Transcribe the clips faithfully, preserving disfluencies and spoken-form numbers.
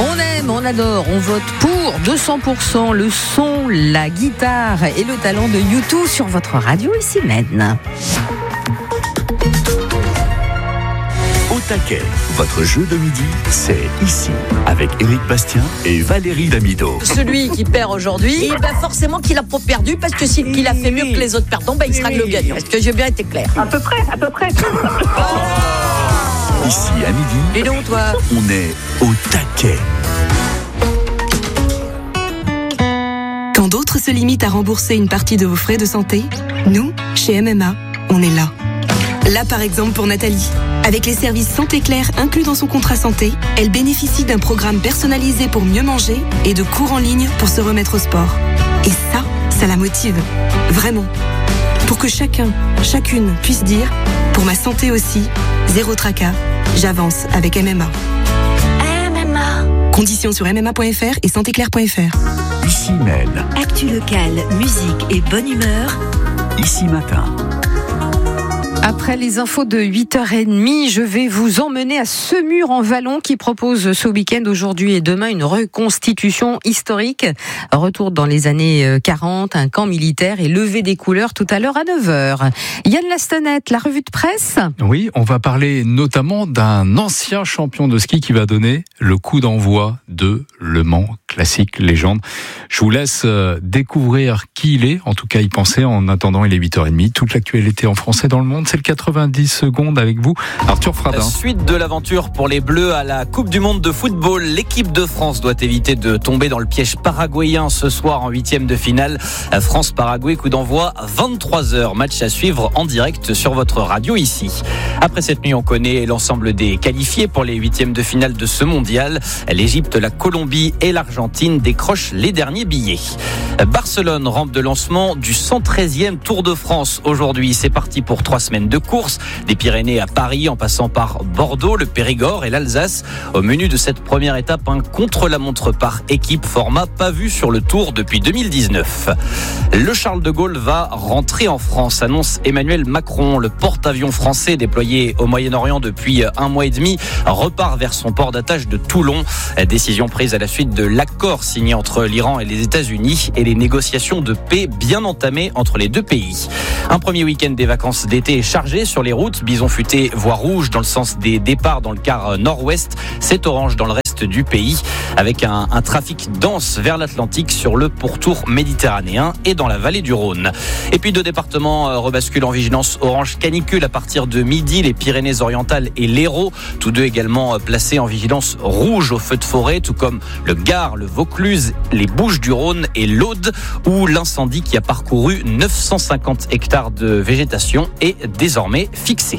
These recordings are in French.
On aime, on adore, on vote pour deux cents pour cent le son, la guitare et le talent de U deux sur votre radio ici Maine. Au taquet, votre jeu de midi, c'est ici, avec Éric Bastien et Valérie Damido. Celui qui perd aujourd'hui, et ben forcément qu'il a pas perdu, parce que s'il qu'il a fait mieux que les autres perdants, ben il sera le gagnant. Est-ce que j'ai bien été clair? À peu près, à peu près. Ici à midi, Et donc toi, on est au taquet. Quand d'autres se limitent à rembourser une partie de vos frais de santé, nous, chez M M A, on est là. Là, par exemple, pour Nathalie. Avec les services Santé Claire inclus dans son contrat santé, elle bénéficie d'un programme personnalisé pour mieux manger et de cours en ligne pour se remettre au sport. Et ça, ça la motive. Vraiment. Pour que chacun, chacune puisse dire « Pour ma santé aussi, zéro tracas, j'avance avec M M A ». M M A. Conditions sur m m a point f r et santé claire point f r. Ici Maine, Actu locale, musique et bonne humeur. ici matin. Après les infos de huit heures trente, je vais vous emmener à Semur-en-Vallon qui propose ce week-end, aujourd'hui et demain, une reconstitution historique. Retour dans les années quarante, un camp militaire et levée des couleurs tout à l'heure à neuf heures. Yann Lastonette, la revue de presse. Oui, on va parler notamment d'un ancien champion de ski qui va donner le coup d'envoi de Le Mans Classique Légende. Je vous laisse découvrir qui il est, en tout cas y penser. En attendant, il est huit heures trente. Toute l'actualité en français dans le monde, c'est le quatre-vingt-dix secondes avec vous, Arthur Fradin. Suite de l'aventure pour les Bleus à la Coupe du Monde de football. L'équipe de France doit éviter de tomber dans le piège paraguayen ce soir en huitième de finale. France-Paraguay, coup d'envoi vingt-trois heures. Match à suivre en direct sur votre radio ici. Après cette nuit, on connaît l'ensemble des qualifiés pour les huitièmes de finale de ce mondial. L'Égypte, la Colombie et l'Argentine décrochent les derniers billets. Barcelone, rampe de lancement du cent treizième Tour de France aujourd'hui. C'est parti pour trois semaines de course, des Pyrénées à Paris en passant par Bordeaux, le Périgord et l'Alsace. Au menu de cette première étape, un contre-la-montre par équipe, format pas vu sur le Tour depuis deux mille dix-neuf. Le Charles de Gaulle va rentrer en France, annonce Emmanuel Macron. Le porte-avions français déployé au Moyen-Orient depuis un mois et demi repart vers son port d'attache de Toulon. Décision prise à la suite de l'accord signé entre l'Iran et les États-Unis et les négociations de paix bien entamées entre les deux pays. Un premier week-end des vacances d'été est chargé sur les routes. Bison futé, voie rouge dans le sens des départs dans le quart nord-ouest. C'est orange dans le reste du pays, avec un, un trafic dense vers l'Atlantique sur le pourtour méditerranéen et dans la vallée du Rhône. Et puis deux départements rebasculent en vigilance orange canicule à partir de midi, les Pyrénées-Orientales et l'Hérault, tous deux également placés en vigilance rouge au feu de forêt, tout comme le Gard, le Vaucluse, les Bouches-du-Rhône et l'Aude, où l'incendie qui a parcouru neuf cent cinquante hectares de végétation est désormais fixé.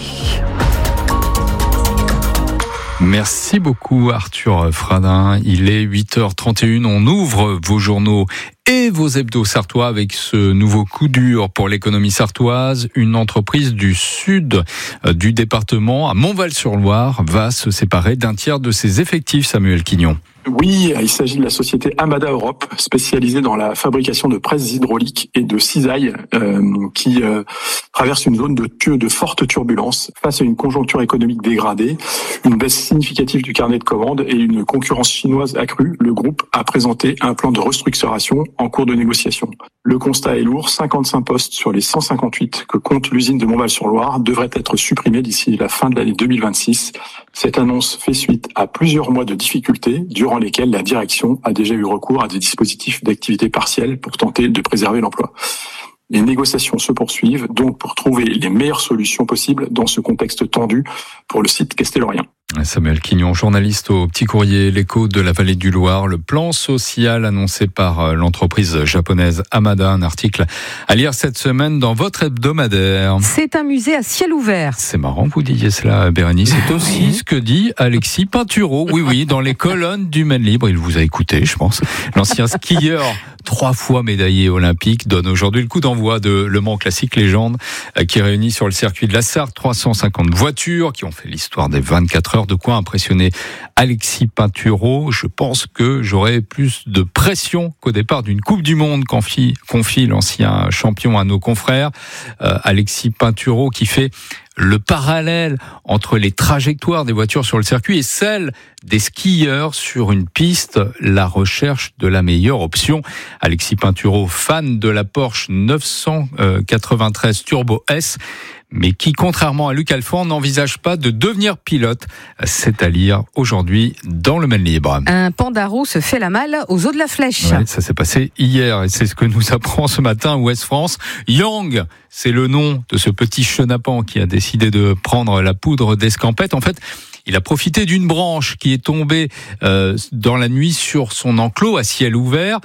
Merci beaucoup Arthur Fradin. Il est huit heures trente et une. On ouvre vos journaux et vos hebdos sartois avec ce nouveau coup dur pour l'économie sartoise. Une entreprise du sud du département, à Montval-sur-Loire, va se séparer d'un tiers de ses effectifs, Samuel Quignon. Oui, il s'agit de la société Amada Europe, spécialisée dans la fabrication de presses hydrauliques et de cisailles, euh, qui euh, traverse une zone de, tu- de forte turbulence face à une conjoncture économique dégradée, une baisse significative du carnet de commandes et une concurrence chinoise accrue. Le groupe a présenté un plan de restructuration en cours de négociation. Le constat est lourd, cinquante-cinq postes sur les cent cinquante-huit que compte l'usine de Montval-sur-Loire devraient être supprimés d'ici la fin de l'année deux mille vingt-six. Cette annonce fait suite à plusieurs mois de difficultés, durant lesquels la direction a déjà eu recours à des dispositifs d'activité partielle pour tenter de préserver l'emploi. Les négociations se poursuivent donc pour trouver les meilleures solutions possibles dans ce contexte tendu pour le site castelorien. Samuel Quignon, journaliste au Petit Courrier, l'Écho de la Vallée du Loir. Le plan social annoncé par l'entreprise japonaise Amada, un article à lire cette semaine dans votre hebdomadaire. C'est un musée à ciel ouvert. C'est marrant que vous disiez cela, Bérénice. C'est aussi ce que dit Alexis Pinturo. Oui, oui, dans les colonnes du Maine Libre. Il vous a écouté, je pense. L'ancien skieur, trois fois médaillé olympique, donne aujourd'hui le coup d'envoi de Le Mans Classique Légende, qui réunit sur le circuit de la Sarthe trois cent cinquante voitures qui ont fait l'histoire des vingt-quatre heures. De quoi impressionner Alexis Pinturo. Je pense que j'aurais plus de pression qu'au départ d'une Coupe du Monde, confie, confie l'ancien champion à nos confrères. Euh, Alexis Pinturo qui fait le parallèle entre les trajectoires des voitures sur le circuit et celles des skieurs sur une piste, la recherche de la meilleure option. Alexis Pinturault, fan de la Porsche neuf cent quatre-vingt-treize Turbo S, mais qui, contrairement à Luc Alphand, n'envisage pas de devenir pilote. C'est à lire aujourd'hui dans le Maine Libre. Un pandaro se fait la malle aux eaux de la Flèche. Ouais, ça s'est passé hier et c'est ce que nous apprend ce matin Ouest France. Yang, c'est le nom de ce petit chenapan qui a décidé de prendre la poudre d'escampette. En fait, il a profité d'une branche qui est tombée euh, dans la nuit sur son enclos à ciel ouvert.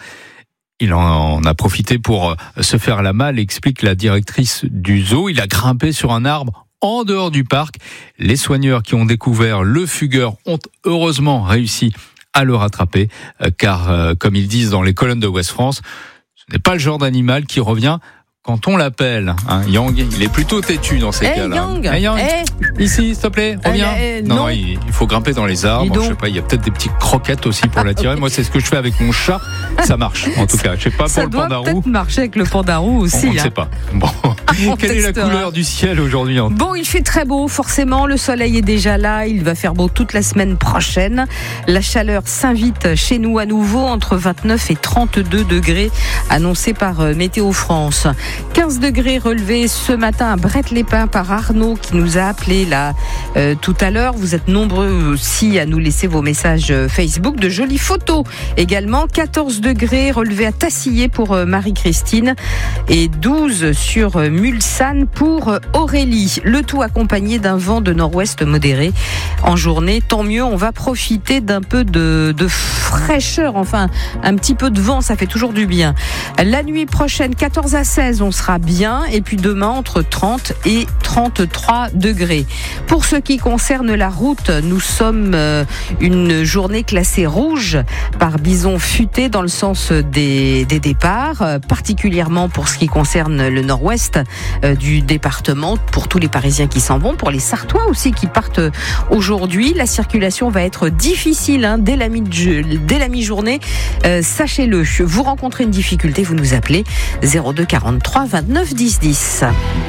Il en a profité pour se faire la malle, explique la directrice du zoo. Il a grimpé sur un arbre en dehors du parc. Les soigneurs qui ont découvert le fugueur ont heureusement réussi à le rattraper, car comme ils disent dans les colonnes de Ouest France, ce n'est pas le genre d'animal qui revient quand on l'appelle. Hein, Yang, il est plutôt têtu dans ces hey, cas-là. Yang, hey Yang, hey. Ici, s'il te plaît, reviens. Euh, euh, non, non, non, il, il faut grimper dans les arbres. Je sais pas, il y a peut-être des petites croquettes aussi pour l'attirer. Moi, c'est ce que je fais avec mon chat. Ça marche, en tout cas. Je sais pas Ça pour le doit pandarou. peut-être marcher avec le pandarou aussi. On ne hein. sait pas. Bon, quelle est la couleur du ciel aujourd'hui? Bon, il fait très beau, forcément. Le soleil est déjà là. Il va faire beau toute la semaine prochaine. La chaleur s'invite chez nous à nouveau entre vingt-neuf et trente-deux degrés, annoncé par Météo France. quinze degrés relevés ce matin à Brette-les-Pins par Arnaud qui nous a appelé là euh, tout à l'heure. Vous êtes nombreux aussi à nous laisser vos messages Facebook. De jolies photos également. quatorze degrés relevés à Tassillé pour Marie-Christine et douze sur Mulsanne pour Aurélie. Le tout accompagné d'un vent de nord-ouest modéré en journée. Tant mieux, on va profiter d'un peu de, de fraîcheur, enfin un petit peu de vent, ça fait toujours du bien. La nuit prochaine, quatorze à seize, on sera bien, et puis demain entre trente et trente-trois degrés. Pour ce qui concerne la route, nous sommes euh, une journée classée rouge par Bison Futé dans le sens des, des départs, euh, particulièrement pour ce qui concerne le nord-ouest euh, du département, pour tous les Parisiens qui s'en vont, pour les Sartois aussi qui partent aujourd'hui. La circulation va être difficile hein, dès la mi- dès la mi-journée, euh, sachez-le. Vous rencontrez une difficulté, vous nous appelez zéro deux quarante-trois vingt-neuf dix dix.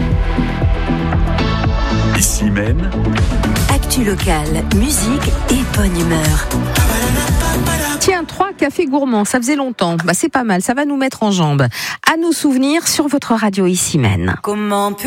Ici même, Actu locale, musique et bonne humeur. Tiens, trois cafés gourmands, ça faisait longtemps. Bah, c'est pas mal, ça va nous mettre en jambes. À nos souvenirs sur votre radio Ici même. Comment